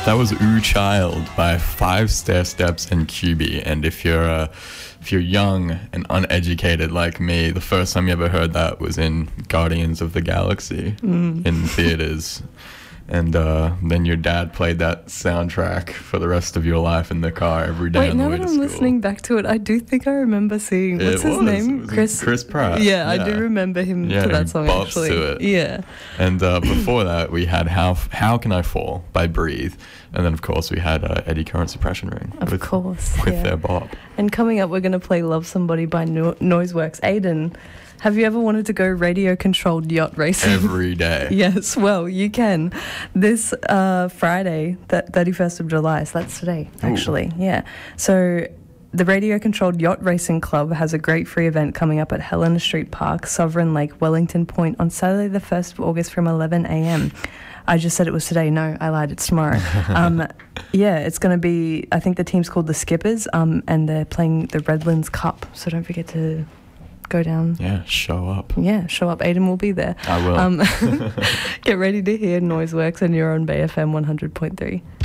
That was Ooh Child by Five Stair Steps and QB. And if you're young and uneducated like me, the first time you ever heard that was in Guardians of the Galaxy in theaters. And then your dad played that soundtrack for the rest of your life in the car every day. Wait, on the now way that to I'm school. listening back to it, I do think I remember seeing, what's his name? Chris Pratt. Yeah, I do remember him for that song, bops actually. to it. Yeah. And before that, we had How Can I Fall by Breathe. And then, of course, we had Eddie Current Suppression Ring. Of course, With yeah. their bop. And coming up, we're going to play Love Somebody by Noiseworks. Aiden, have you ever wanted to go radio-controlled yacht racing? Every day. Yes, well, you can. This Friday, 31st of July, so that's today, actually. Ooh. Yeah. So the Radio-Controlled Yacht Racing Club has a great free event coming up at Helena Street Park, Sovereign Lake, Wellington Point on Saturday the 1st of August from 11 a.m. I just said it was today. No, I lied. It's tomorrow. Yeah, it's going to be, I think the team's called the Skippers, and they're playing the Redlands Cup, so don't forget to go down. Yeah, show up. Yeah, show up. Aiden will be there. I will. Get ready to hear Noiseworks, and you're on Bay FM 100.3.